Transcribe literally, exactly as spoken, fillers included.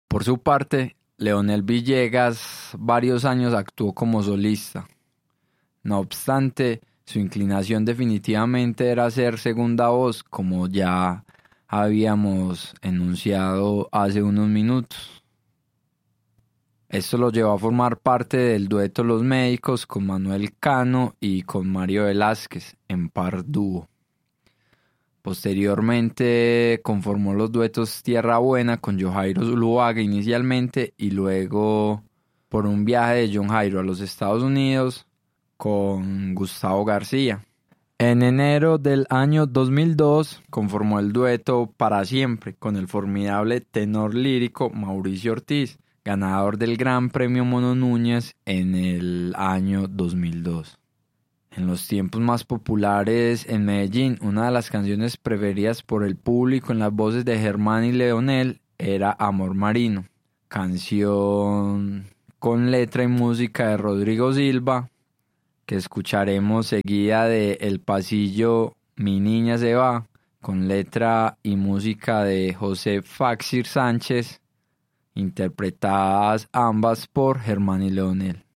Por su parte, Leonel Villegas varios años actuó como solista. No obstante, su inclinación definitivamente era ser segunda voz, como ya habíamos enunciado hace unos minutos. Esto lo llevó a formar parte del dueto Los Médicos con Manuel Cano y con Mario Velázquez en par dúo. Posteriormente conformó los duetos Tierra Buena con John Jairo Zuluaga inicialmente y luego Por un viaje de John Jairo a los Estados Unidos con Gustavo García. En enero del año dos mil dos conformó el dueto Para Siempre con el formidable tenor lírico Mauricio Ortiz, ganador del Gran Premio Mono Núñez en el año dos mil dos. En los tiempos más populares en Medellín, una de las canciones preferidas por el público en las voces de Germán y Leonel era Amor Marino, canción con letra y música de Rodrigo Silva, que escucharemos seguida de El Pasillo, Mi Niña Se Va, con letra y música de José Faxir Sánchez, interpretadas ambas por Germán y Leonel.